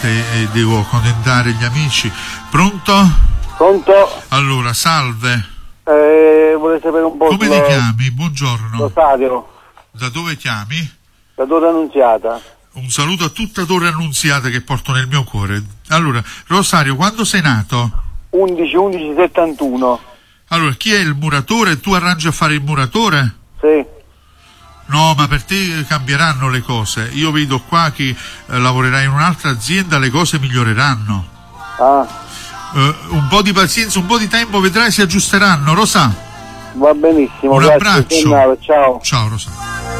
e devo accontentare gli amici. Pronto? Pronto? Allora, salve. Vorrei sapere un po'. Come ti chiami? Buongiorno. Rosario. Da dove chiami? Da Torre Annunziata. Un saluto a tutta Torre Annunziata che porto nel mio cuore. Allora, Rosario, quando sei nato? 11/11/71. Allora, chi è il muratore? Tu arrangi a fare il muratore? Sì. No, ma per te cambieranno le cose. Io vedo qua che lavorerai in un'altra azienda, le cose miglioreranno. Un po' di pazienza, un po' di tempo, vedrai si aggiusteranno, Rosa. Va benissimo. Un grazie, abbraccio. Ciao. Ciao, Rosa.